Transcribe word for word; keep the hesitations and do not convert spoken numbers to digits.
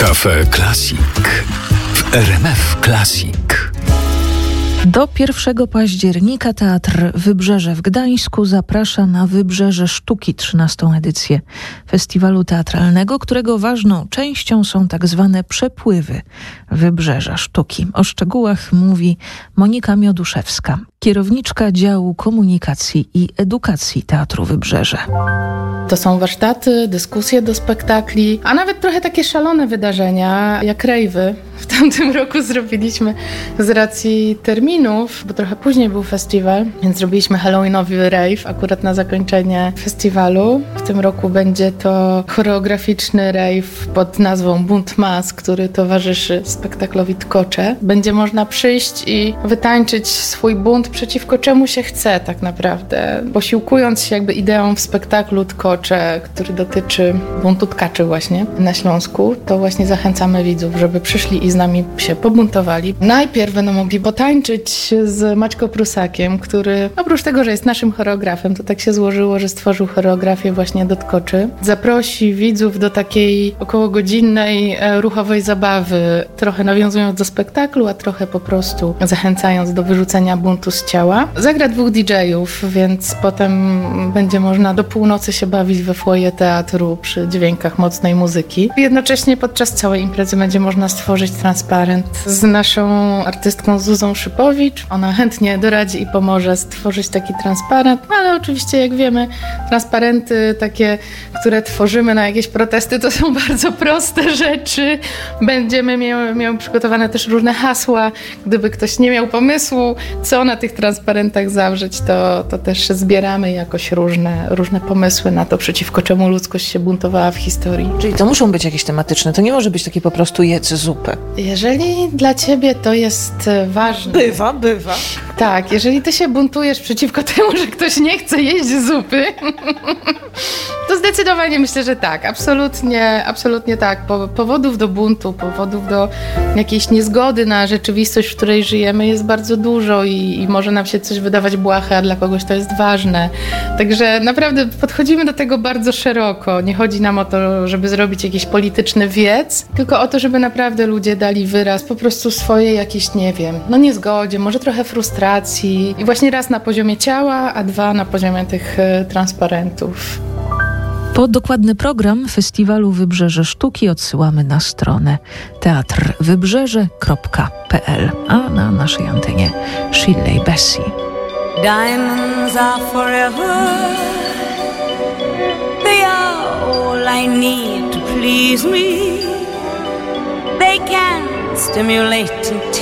Cafe Classic w R M F Classic. Do pierwszego października Teatr Wybrzeże w Gdańsku zaprasza na Wybrzeże Sztuki, trzynastą edycję festiwalu teatralnego, którego ważną częścią są tak zwane przepływy Wybrzeża Sztuki. O szczegółach mówi Monika Mioduszewska, kierowniczka działu komunikacji i edukacji Teatru Wybrzeże. To są warsztaty, dyskusje do spektakli, a nawet trochę takie szalone wydarzenia, jak rejwy. W tamtym roku zrobiliśmy z racji terminów, bo trochę później był festiwal, więc zrobiliśmy halloweenowy rejw akurat na zakończenie festiwalu. W tym roku będzie to choreograficzny rejw pod nazwą Bunt Mas, który towarzyszy spektaklowi Tkocze. Będzie można przyjść i wytańczyć swój bunt przeciwko czemu się chce tak naprawdę, posiłkując się jakby ideą w spektaklu Tkocze, który dotyczy buntu tkaczy właśnie na Śląsku, to właśnie zachęcamy widzów, żeby przyszli i z nami się pobuntowali. Najpierw będą mogli potańczyć z Maćko Prusakiem, który oprócz tego, że jest naszym choreografem, to tak się złożyło, że stworzył choreografię właśnie do Tkoczy. Zaprosi widzów do takiej okołogodzinnej ruchowej zabawy, trochę nawiązując do spektaklu, a trochę po prostu zachęcając do wyrzucenia buntu z ciała. Zagra dwóch didżejów, więc potem będzie można do północy się bawić we foyer teatru przy dźwiękach mocnej muzyki. Jednocześnie podczas całej imprezy będzie można stworzyć transparent z naszą artystką Zuzą Szypowicz. Ona chętnie doradzi i pomoże stworzyć taki transparent, ale oczywiście jak wiemy, transparenty takie, które tworzymy na jakieś protesty, to są bardzo proste rzeczy. Będziemy miały, miały przygotowane też różne hasła. Gdyby ktoś nie miał pomysłu, co na tych transparentach zawrzeć, to, to też zbieramy jakoś różne, różne pomysły na to, przeciwko czemu ludzkość się buntowała w historii. Czyli to muszą być jakieś tematyczne, to nie może być takie po prostu jedz zupę. Jeżeli dla ciebie to jest ważne... Bywa, bywa. Tak, jeżeli ty się buntujesz przeciwko temu, że ktoś nie chce jeść zupy, to zdecydowanie myślę, że tak, absolutnie, absolutnie tak. Po, powodów do buntu, powodów do jakiejś niezgody na rzeczywistość, w której żyjemy jest bardzo dużo i, i może nam się coś wydawać błahe, a dla kogoś to jest ważne. Także naprawdę podchodzimy do tego bardzo szeroko. Nie chodzi nam o to, żeby zrobić jakiś polityczny wiec, tylko o to, żeby naprawdę ludzie dali wyraz po prostu swojej jakiejś, nie wiem, no niezgodzie, może trochę frustracji. I właśnie raz na poziomie ciała, a dwa na poziomie tych y, transparentów. Po dokładny program Festiwalu Wybrzeże Sztuki odsyłamy na stronę teatr wybrzeże kropka p l, a na naszej antenie Shirley Bassey. Diamonds are forever. They are all I need to please me. They can stimulate and